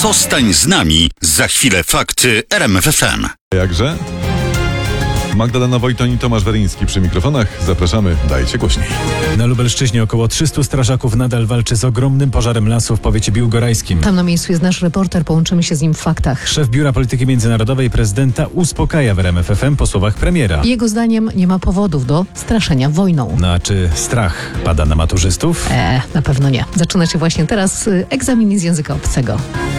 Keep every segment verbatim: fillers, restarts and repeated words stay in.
Zostań z nami. Za chwilę fakty R M F F M. Jakże? Magdalena Wojton i Tomasz Weryński przy mikrofonach. Zapraszamy, dajcie głośniej. Na Lubelszczyźnie około trzystu strażaków nadal walczy z ogromnym pożarem lasu w powiecie biłgorajskim. Tam na miejscu jest nasz reporter, połączymy się z nim w faktach. Szef Biura Polityki Międzynarodowej prezydenta uspokaja w R M F F M po słowach premiera. Jego zdaniem nie ma powodów do straszenia wojną. No a czy strach pada na maturzystów? Eee, na pewno nie. Zaczyna się właśnie teraz y, egzamin z języka obcego.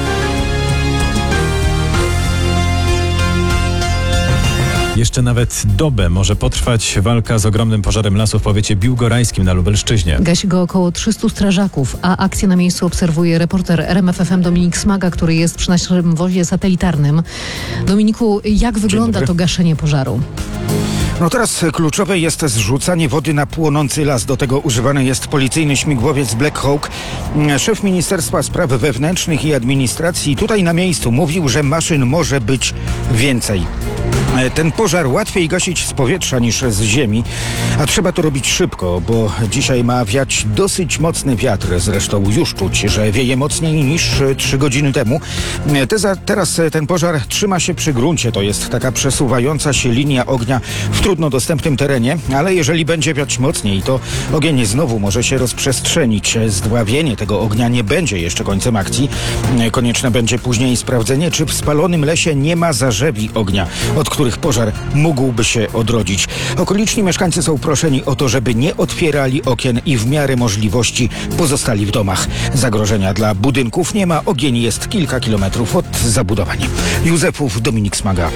Jeszcze nawet dobę może potrwać walka z ogromnym pożarem lasu w powiecie biłgorajskim na Lubelszczyźnie. Gasi go około trzystu strażaków, a akcję na miejscu obserwuje reporter R M F F M Dominik Smaga, który jest przy naszym wozie satelitarnym. Dominiku, jak wygląda to gaszenie pożaru? No teraz kluczowe jest zrzucanie wody na płonący las. Do tego używany jest policyjny śmigłowiec Black Hawk. Szef Ministerstwa Spraw Wewnętrznych i Administracji tutaj na miejscu mówił, że maszyn może być więcej. Ten pożar łatwiej gasić z powietrza niż z ziemi, a trzeba to robić szybko, bo dzisiaj ma wiać dosyć mocny wiatr. Zresztą już czuć, że wieje mocniej niż trzy godziny temu. Teza, teraz ten pożar trzyma się przy gruncie. To jest taka przesuwająca się linia ognia w trudno dostępnym terenie, ale jeżeli będzie wiać mocniej, to ogień znowu może się rozprzestrzenić. Zdławienie tego ognia nie będzie jeszcze końcem akcji. Konieczne będzie później sprawdzenie, czy w spalonym lesie nie ma zarzewi ognia, od których pożar mógłby się odrodzić. Okoliczni mieszkańcy są proszeni o to, żeby nie otwierali okien i w miarę możliwości pozostali w domach. Zagrożenia dla budynków nie ma. Ogień jest kilka kilometrów od zabudowań. Józefów, Dominik Smaga.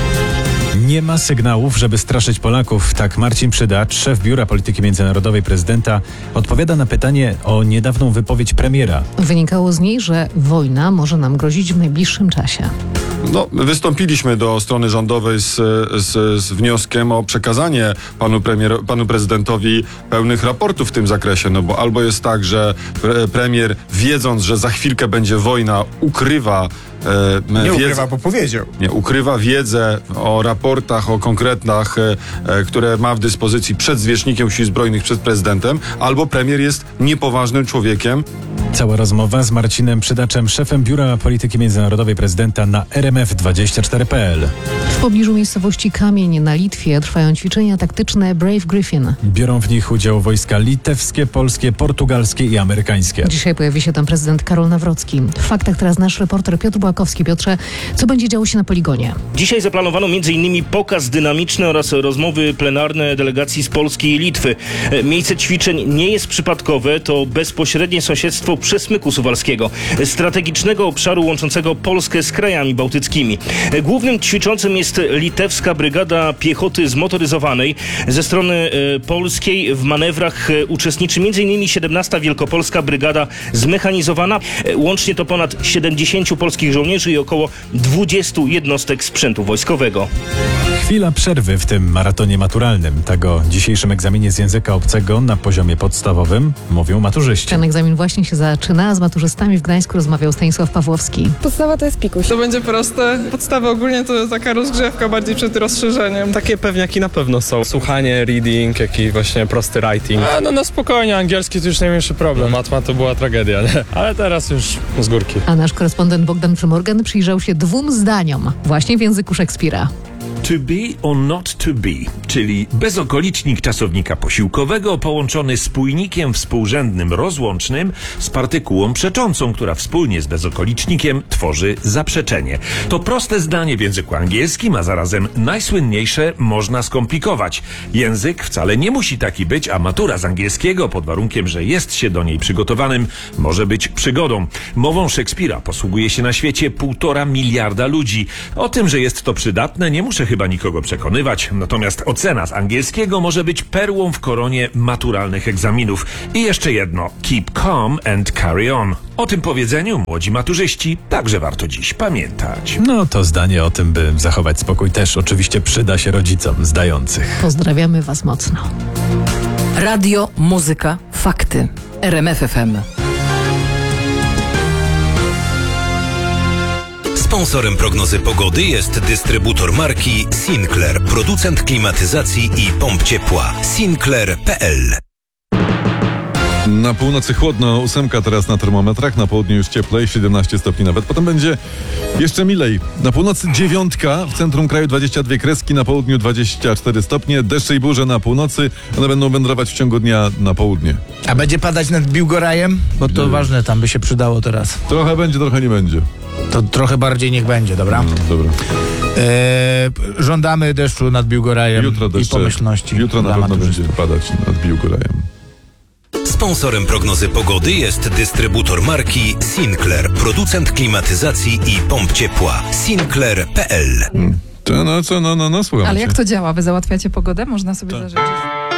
Nie ma sygnałów, żeby straszyć Polaków. Tak Marcin Przydacz, szef Biura Polityki Międzynarodowej prezydenta, odpowiada na pytanie o niedawną wypowiedź premiera. Wynikało z niej, że wojna może nam grozić w najbliższym czasie. No, wystąpiliśmy do strony rządowej z, z, z wnioskiem o przekazanie panu, premier, panu prezydentowi pełnych raportów w tym zakresie, no bo albo jest tak, że pre, premier, wiedząc, że za chwilkę będzie wojna, ukrywa e, Nie wiedzę, ukrywa, bo powiedział. Nie, ukrywa wiedzę o raportach, o konkretach, e, e, które ma w dyspozycji przed zwierzchnikiem Sił Zbrojnych, przed prezydentem, albo premier jest niepoważnym człowiekiem. Cała rozmowa z Marcinem Przydaczem, szefem Biura Polityki Międzynarodowej prezydenta na R M F dwadzieścia cztery kropka p l. W pobliżu miejscowości Kamień na Litwie trwają ćwiczenia taktyczne Brave Griffin. Biorą w nich udział wojska litewskie, polskie, portugalskie i amerykańskie. Dzisiaj pojawi się tam prezydent Karol Nawrocki. W faktach teraz nasz reporter Piotr Błakowski. Piotrze, co będzie działo się na poligonie? Dzisiaj zaplanowano między innymi pokaz dynamiczny oraz rozmowy plenarne delegacji z Polski i Litwy. Miejsce ćwiczeń nie jest przypadkowe, to bezpośrednie sąsiedztwo Przesmyku Suwalskiego, strategicznego obszaru łączącego Polskę z krajami bałtyckimi. Głównym ćwiczącym jest litewska brygada piechoty zmotoryzowanej. Ze strony e, polskiej w manewrach e, uczestniczy między innymi siedemnasta Wielkopolska Brygada Zmechanizowana. E, łącznie to ponad siedemdziesięciu polskich żołnierzy i około dwudziestu jednostek sprzętu wojskowego. Chwila przerwy w tym maratonie maturalnym. Tak o dzisiejszym egzaminie z języka obcego na poziomie podstawowym mówią maturzyści. Ten egzamin właśnie się zaczyna, a z maturzystami w Gdańsku rozmawiał Stanisław Pawłowski. Podstawa to jest pikuś. To będzie proste. Podstawa ogólnie to taka rozgrzewka bardziej przed rozszerzeniem. Takie pewniaki na pewno są. Słuchanie, reading, jak i właśnie prosty writing. A no, no spokojnie, angielski to już najmniejszy problem. Matma to była tragedia, nie? Ale teraz już z górki. A nasz korespondent Bogdan Przymorgan przyjrzał się dwóm zdaniom właśnie w języku Szekspira. To be or not to be, czyli bezokolicznik czasownika posiłkowego połączony spójnikiem współrzędnym rozłącznym z partykułą przeczącą, która wspólnie z bezokolicznikiem tworzy zaprzeczenie. To proste zdanie w języku angielskim, a zarazem najsłynniejsze można skomplikować. Język wcale nie musi taki być, a matura z angielskiego, pod warunkiem, że jest się do niej przygotowanym, może być przygodą. Mową Szekspira posługuje się na świecie półtora miliarda ludzi. O tym, że jest to przydatne, nie muszę chyba nikogo przekonywać, natomiast ocena z angielskiego może być perłą w koronie maturalnych egzaminów. I jeszcze jedno, keep calm and carry on. O tym powiedzeniu, młodzi maturzyści, także warto dziś pamiętać. No to zdanie o tym, by zachować spokój, też oczywiście przyda się rodzicom zdających. Pozdrawiamy Was mocno. Radio, muzyka, fakty. R M F F M. Sponsorem prognozy pogody jest dystrybutor marki Sinclair, producent klimatyzacji i pomp ciepła. Sinclair kropka p l. Na północy chłodno, ósemka teraz na termometrach, na południu już cieplej, siedemnaście stopni nawet. Potem będzie jeszcze milej. Na północy dziewiątka, w centrum kraju dwadzieścia dwie kreski, na południu dwadzieścia cztery stopnie, deszcze i burze na północy, one będą wędrować w ciągu dnia na południe. A będzie padać nad Biłgorajem? Bo to Nie. ważne, tam by się przydało teraz. Trochę będzie, trochę nie będzie. To trochę bardziej niech będzie, dobra? No, dobra. E, żądamy deszczu nad Biłgorajem Jutro i deszcze, pomyślności. jutro na dla pewno maturzystów. będzie padać nad Biłgorajem. Sponsorem prognozy pogody jest dystrybutor marki Sinclair, producent klimatyzacji i pomp ciepła. Sinclair kropka p l. To no co, no, no, no, słucham Ale cię. jak to działa? Wy załatwiacie pogodę? Można sobie zażyczyć?